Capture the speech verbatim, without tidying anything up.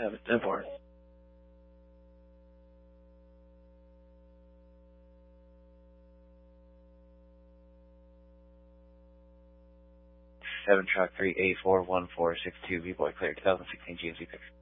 seven, ten four. Seven truck three eight four one four six two V boy clear two thousand sixteen G M C picture.